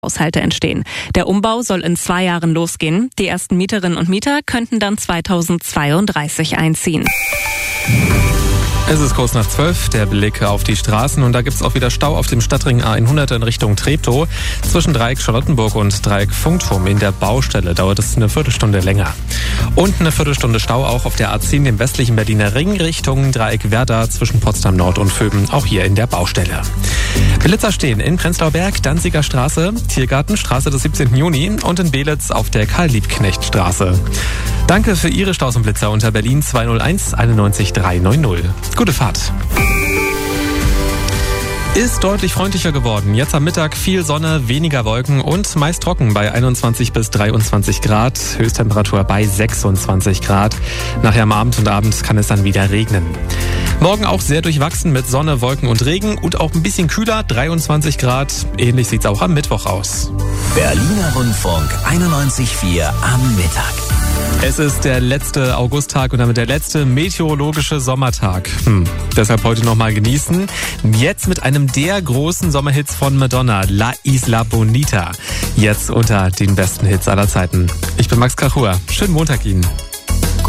Haushalte entstehen. Der Umbau soll in 2 Jahren losgehen. Die ersten Mieterinnen und Mieter könnten dann 2032 einziehen. Es ist kurz nach 12, der Blick auf die Straßen und da gibt es auch wieder Stau auf dem Stadtring A100 in Richtung Treptow. Zwischen Dreieck Charlottenburg und Dreieck Funkturm in der Baustelle dauert es eine Viertelstunde länger. Und eine Viertelstunde Stau auch auf der A10, dem westlichen Berliner Ring, Richtung Dreieck Werder zwischen Potsdam Nord und Vöben, auch hier in der Baustelle. Blitzer stehen in Prenzlauer Berg, Danziger Straße, Tiergartenstraße des 17. Juni und in Belitz auf der Karl-Liebknecht-Straße. Danke für Ihre Staus und Blitzer unter Berlin 201 91 390. Gute Fahrt. Ist deutlich freundlicher geworden. Jetzt am Mittag viel Sonne, weniger Wolken und meist trocken bei 21 bis 23 Grad. Höchsttemperatur bei 26 Grad. Nachher am Abend und Abend kann es dann wieder regnen. Morgen auch sehr durchwachsen mit Sonne, Wolken und Regen und auch ein bisschen kühler, 23 Grad. Ähnlich sieht's auch am Mittwoch aus. Berliner Rundfunk 91.4 am Mittag. Es ist der letzte Augusttag und damit der letzte meteorologische Sommertag. Deshalb heute nochmal genießen. Jetzt mit einem der großen Sommerhits von Madonna, La Isla Bonita. Jetzt unter den besten Hits aller Zeiten. Ich bin Max Krachua. Schönen Montag Ihnen.